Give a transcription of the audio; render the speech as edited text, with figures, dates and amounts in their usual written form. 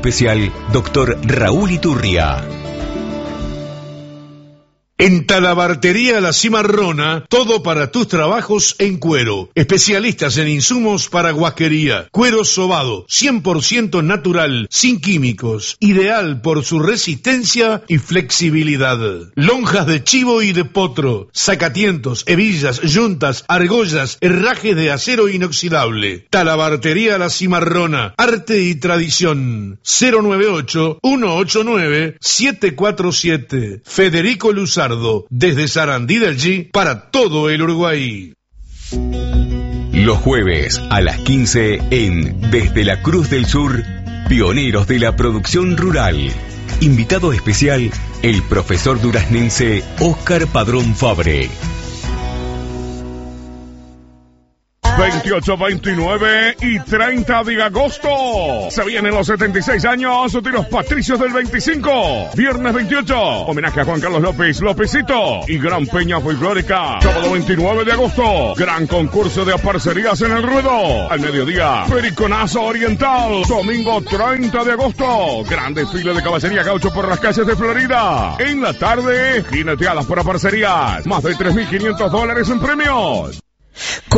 especial, Dr. Raúl Iturria. En Talabartería La Cimarrona, todo para tus trabajos en cuero. Especialistas en insumos para guasquería. Cuero sobado, 100% natural, sin químicos. Ideal por su resistencia y flexibilidad. Lonjas de chivo y de potro. Sacatientos, hebillas, yuntas, argollas, herrajes de acero inoxidable. Talabartería La Cimarrona. Arte y tradición. 098-189-747. Federico Luzardo. Desde Sarandí del G para todo el Uruguay. Los jueves a las 15 en Desde la Cruz del Sur, pioneros de la producción rural. Invitado especial, el profesor duraznense Óscar Padrón Fabre. 28, 29 y 30 de agosto. Se vienen los 76 años de los Patricios del 25. Viernes 28, homenaje a Juan Carlos López, Lópezito y Gran Peña Folclórica. Sábado 29 de agosto, gran concurso de aparcerías en el ruedo. Al mediodía, Periconazo Oriental. Domingo 30 de agosto, gran desfile de caballería gaucho por las calles de Florida. En la tarde, jineteadas por aparcerías. Más de $3.500 en premios.